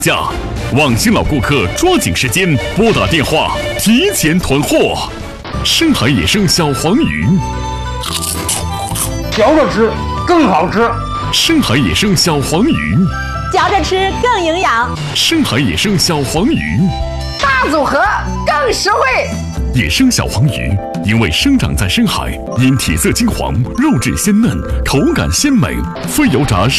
价，网新老顾客抓紧时间拨打电话提前囤货。深海野生小黄鱼， 嚼着吃更好吃。 深海野生小黄鱼， 嚼着吃更营养。 深海野生小黄鱼， 大组合更实惠。 野生小黄鱼因为生长在深海，因体色金黄、肉质鲜嫩、口感鲜美，非油炸。